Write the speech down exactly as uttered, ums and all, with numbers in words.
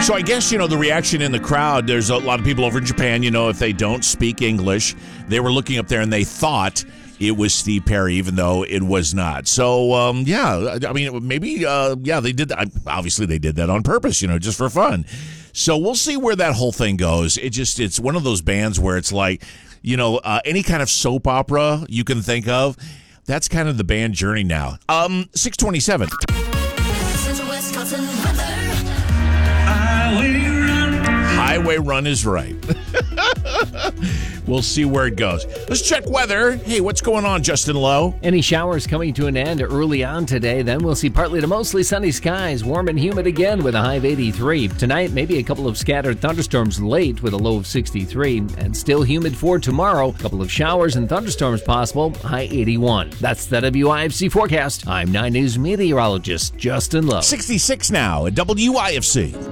So I guess, you know, the reaction in the crowd, there's a lot of people over in Japan, you know, if they don't speak English, they were looking up there and they thought it was Steve Perry, even though it was not. So, um, yeah, I mean, maybe, uh, yeah, they did that. Obviously, they did that on purpose, you know, just for fun. So we'll see where that whole thing goes. It just, it's one of those bands where it's like, you know, uh, any kind of soap opera you can think of, that's kind of the band journey now. Um, six twenty-seven. Highway Run is right. We'll see where it goes. Let's check weather. Hey, what's going on, Justin Lowe? Any showers coming to an end early on today. Then we'll see partly to mostly sunny skies, warm and humid again with a high of eighty-three. Tonight, maybe a couple of scattered thunderstorms late with a low of sixty-three. And still humid for tomorrow. A couple of showers and thunderstorms possible, high eighty-one. That's the W I F C forecast. I'm nine News meteorologist Justin Lowe. sixty-six now at W I F C.